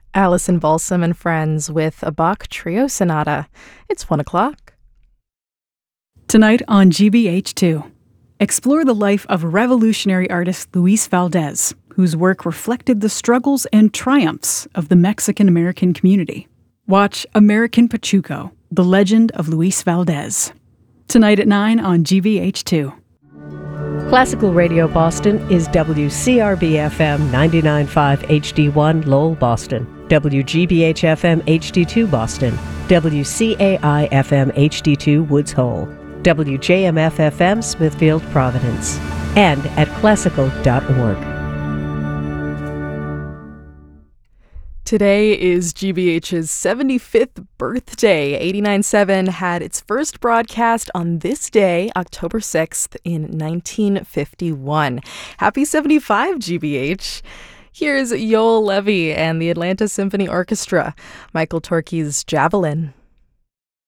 Alison Balsam and Friends with a Bach Trio Sonata. It's 1 o'clock. Tonight on GBH2, explore the life of revolutionary artist Luis Valdez, whose work reflected the struggles and triumphs of the Mexican-American community. Watch American Pachuco, The Legend of Luis Valdez. Tonight at 9 on GBH2. Classical Radio Boston is WCRB-FM 99.5 HD1 Lowell, Boston, WGBH-FM HD2 Boston, WCAI-FM HD2 Woods Hole, WJMF-FM Smithfield, Providence, and at classical.org. Today is GBH's 75th birthday. 89.7 had its first broadcast on this day, October 6th, in 1951. Happy 75, GBH! Here's Yoel Levy and the Atlanta Symphony Orchestra, Michael Torke's Javelin.